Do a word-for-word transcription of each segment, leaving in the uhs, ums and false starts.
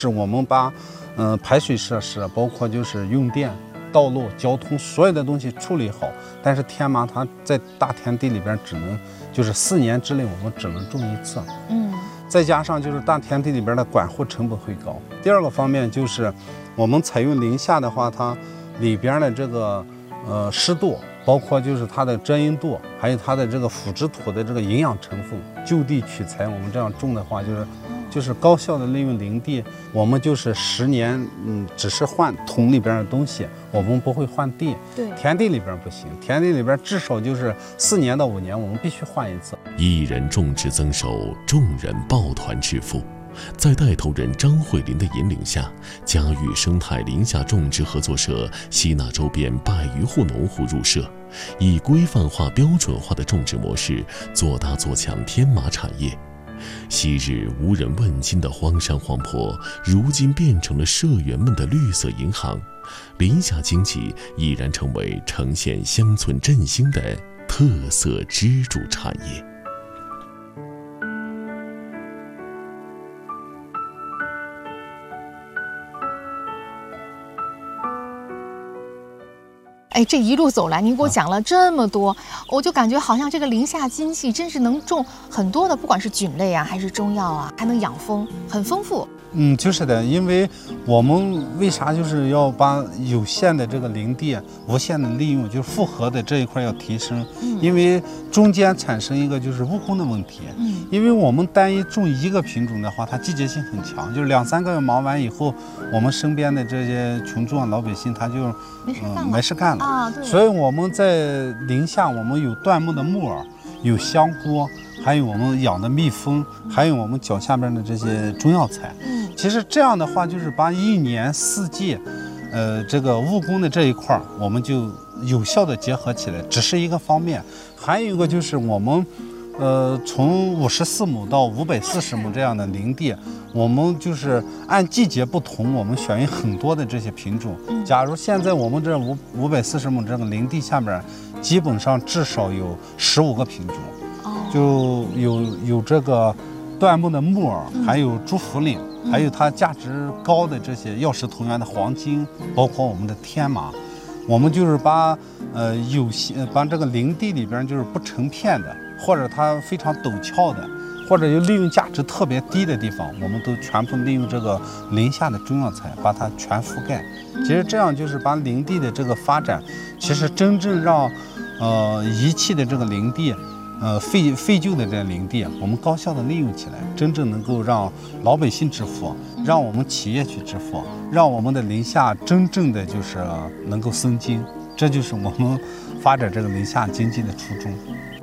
是我们把嗯、呃、排水设施，包括就是用电、道路、交通所有的东西处理好。但是天麻它在大田地里边只能就是四年之内我们只能种一次。嗯，再加上就是大田地里边的管护成本会高。第二个方面就是我们采用林下的话，它里边的这个呃湿度，包括就是它的遮阴度，还有它的这个腐殖土的这个营养成分，就地取材。我们这样种的话，就是就是高效的利用林地。我们就是十年，嗯，只是换桶里边的东西，我们不会换地。 对， 田地里边不行，田地里边至少就是四年到五年，我们必须换一次。 一人种植增收，众人抱团致富。在带头人张慧林的引领下，嘉裕生态林下种植合作社吸纳周边百余户农户入社，以规范化、标准化的种植模式做大做强天麻产业。昔日无人问津的荒山荒坡，如今变成了社员们的绿色银行。林下经济已然成为呈现乡村振兴的特色支柱产业。 哎，这一路走来，您给我讲了这么多，我就感觉好像这个林下经济真是能种很多的，不管是菌类啊，还是中药啊，还能养蜂，很丰富。 嗯，就是的，因为我们为啥就是要把有限的这个林地无限的利用，就是复合的这一块要提升。嗯，因为中间产生一个就是误工的问题。嗯，因为我们单一种一个品种的话，它季节性很强，就是两三个月忙完以后，我们身边的这些群众老百姓他就没事干了， 嗯、没事干了啊。对。 所以我们在林下，我们有椴木的木耳，有香菇，还有我们养的蜜蜂，还有我们脚下边的这些中药材。嗯，其实这样的话，就是把一年四季，呃，这个务工的这一块，我们就有效的结合起来，只是一个方面。还有一个就是我们，呃，从五十四亩到五百四十亩这样的林地，我们就是按季节不同，我们选用很多的这些品种。假如现在我们这五五百四十亩这个林地下边，基本上至少有十五个品种。就有有这个椴木的木耳，还有朱茯苓，还有它价值高的这些药食同源的黄金，包括我们的天麻。我们就是把呃有些把这个林地里边就是不成片的，或者它非常陡峭的，或者有利用价值特别低的地方，我们都全部利用这个林下的中药材把它全覆盖。其实这样就是把林地的这个发展，其实真正让呃遗弃的这个林地。呃，废废旧的这个林地，我们高效的利用起来，真正能够让老百姓致富，让我们企业去致富，让我们的林下真正的就是能够生金，这就是我们发展这个林下经济的初衷。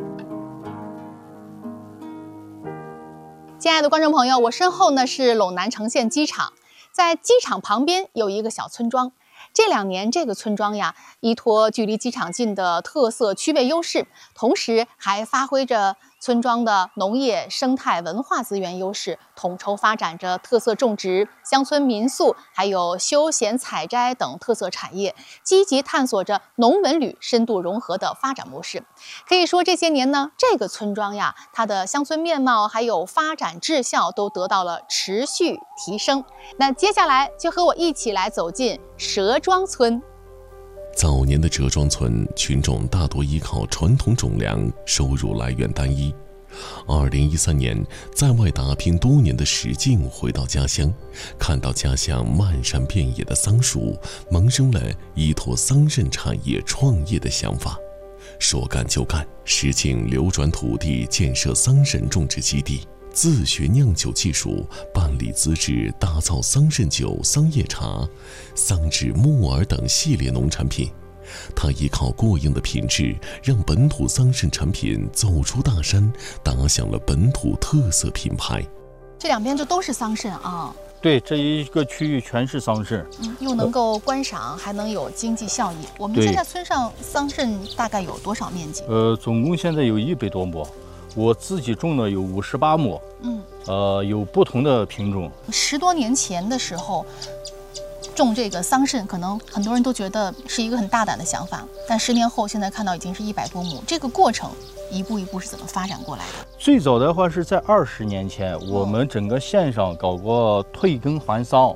亲爱的观众朋友，我身后呢是陇南城县机场，在机场旁边有一个小村庄。这两年，这个村庄呀，依托距离机场近的特色区位优势，同时还发挥着村庄的农业、生态、文化资源优势，统筹发展着特色种植、乡村民宿，还有休闲采摘等特色产业，积极探索着农文旅深度融合的发展模式。可以说，这些年呢，这个村庄呀，它的乡村面貌还有发展质效都得到了持续提升。那接下来就和我一起来走进折庄村。 早年的折庄村群众大多依靠传统种粮，收入来源单一。二零一三年，在外打拼多年的石静回到家乡，看到家乡漫山遍野的桑树，萌生了依托桑葚产业创业的想法。说干就干，石静流转土地，建设桑葚种植基地，自学酿酒技术，办理资质，打造桑葚酒、桑叶茶、桑脂木耳等系列农产品。他依靠过硬的品质，让本土桑葚产品走出大山，打响了本土特色品牌。 这两边就都是桑葚啊。 对，这一个区域全是桑葚， 嗯，又能够观赏，还能有经济效益。我们现在村上桑葚大概有多少面积？ 呃，总共现在有一百多亩，我自己种的有五十八亩，嗯，呃，有不同的品种。 十多年前的时候，种这个桑葚，可能很多人都觉得是一个很大胆的想法，但十年后，现在看到已经是一百多亩，这个过程一步一步是怎么发展过来的？ 最早的话是在二十年前，我们整个县上搞过退耕还桑，